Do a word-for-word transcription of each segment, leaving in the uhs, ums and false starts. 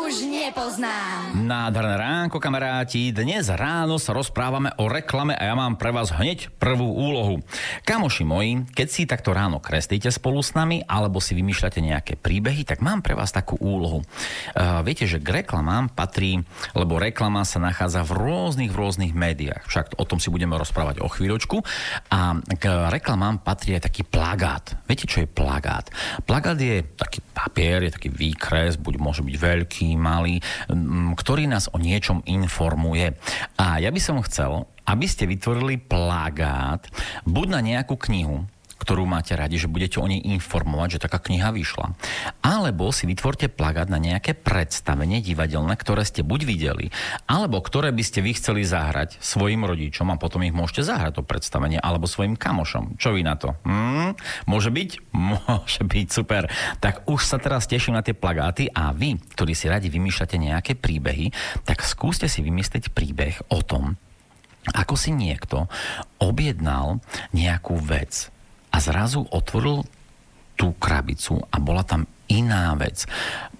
už nepoznám. Nádherné ránko, kamaráti. Dnes ráno sa rozprávame o reklame a ja mám pre vás hneď prvú úlohu. Kamoši moji, keď si takto ráno kreslíte spolu s nami alebo si vymýšľate nejaké príbehy, tak mám pre vás takú úlohu. Uh, viete, že k reklamám patrí, lebo reklama sa nachádza v rôznych, v rôznych médiách. Však o tom si budeme rozprávať o chvíľočku. A k reklamám patrí aj taký plagát. Viete, čo je plagát? Plagát je taký papier, je taký výkres, buď môže byť veľký, malý, ktorý nás o niečom informuje. A ja by som chcel, aby ste vytvorili plagát buď na nejakú knihu, ktorú máte radi, že budete o nej informovať, že taká kniha vyšla. Alebo si vytvorte plagát na nejaké predstavenie divadelné, ktoré ste buď videli, alebo ktoré by ste vy chceli zahrať svojim rodičom a potom ich môžete zahrať to predstavenie, alebo svojim kamošom. Čo vy na to? Hmm? Môže byť? Môže byť, super. Tak už sa teraz teším na tie plagáty a vy, ktorí si radi vymýšľate nejaké príbehy, tak skúste si vymyslieť príbeh o tom, ako si niekto objednal nejakú vec a zrazu otvoril tú krabicu a bola tam iná vec.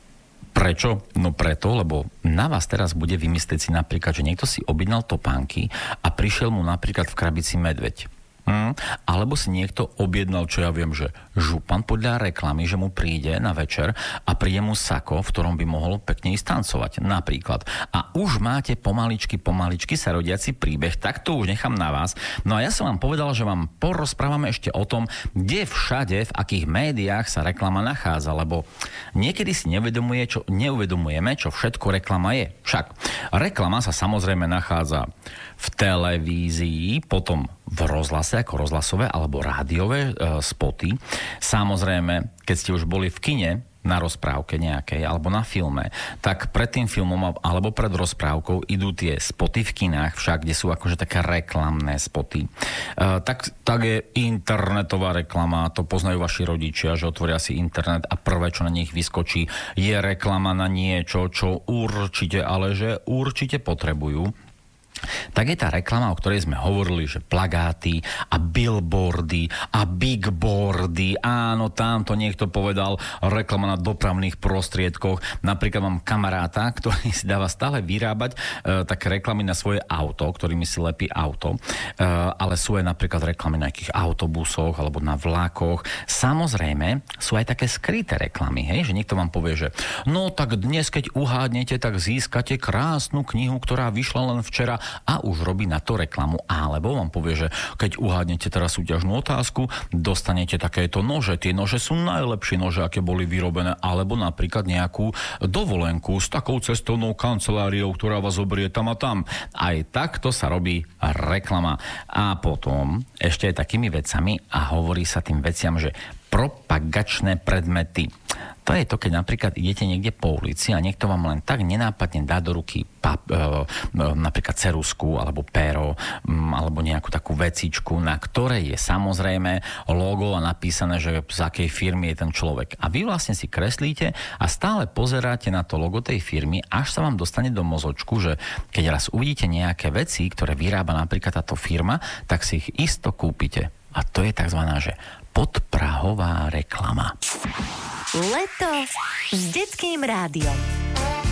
Prečo? No preto, lebo na vás teraz bude vymyslieť si napríklad, že niekto si objednal topánky a prišiel mu napríklad v krabici medveď. Hmm. Alebo si niekto objednal, čo ja viem, že župan podľa reklamy, že mu príde na večer a príde mu sako, v ktorom by mohol pekne ísť tancovať. Napríklad. A už máte pomaličky, pomaličky sa rodiaci príbeh, tak to už nechám na vás. No a ja som vám povedal, že vám porozprávame ešte o tom, kde všade, v akých médiách sa reklama nachádza, lebo niekedy si neuvedomuje, čo, neuvedomujeme, čo všetko reklama je. Však reklama sa samozrejme nachádza v televízii, potom v rozhlase ako rozhlasové alebo rádiové e, spoty. Samozrejme, keď ste už boli v kine na rozprávke nejakej alebo na filme, tak pred tým filmom alebo pred rozprávkou idú tie spoty v kinách, však, kde sú akože také reklamné spoty. E, tak, tak je internetová reklama, to poznajú vaši rodičia, že otvoria si internet a prvé, čo na nich vyskočí, je reklama na niečo, čo určite, ale že určite potrebujú. Tak je tá reklama, o ktorej sme hovorili, že plagáty a billboardy a bigboardy. Áno, tam to niekto povedal, reklama na dopravných prostriedkoch. Napríklad mám kamaráta, ktorý si dáva stále vyrábať e, také reklamy na svoje auto, ktorými si lepí auto. E, ale sú aj napríklad reklamy na nejakých autobusoch alebo na vlakoch. Samozrejme, sú aj také skryté reklamy, hej? Že niekto vám povie, že no tak dnes, keď uhádnete, tak získate krásnu knihu, ktorá vyšla len včera, a už robí na to reklamu. Alebo vám povie, že keď uhádnete teraz súťažnú otázku, dostanete takéto nože. Tie nože sú najlepšie nože, aké boli vyrobené. Alebo napríklad nejakú dovolenku s takou cestovnou kanceláriou, ktorá vás zoberie tam a tam. Aj takto sa robí reklama. A potom ešte aj takými vecami a hovorí sa tým veciam, že propagačné predmety. To je to, keď napríklad idete niekde po ulici a niekto vám len tak nenápadne dá do ruky pap, e, e, napríklad ceruzku alebo péro m, alebo nejakú takú vecičku, na ktorej je samozrejme logo a napísané, že z akej firmy je ten človek. A vy vlastne si kreslíte a stále pozeráte na to logo tej firmy, až sa vám dostane do mozočku, že keď raz uvidíte nejaké veci, ktoré vyrába napríklad táto firma, tak si ich isto kúpite. A to je takzvaná, že podprahová reklama. Leto s Detským rádiom.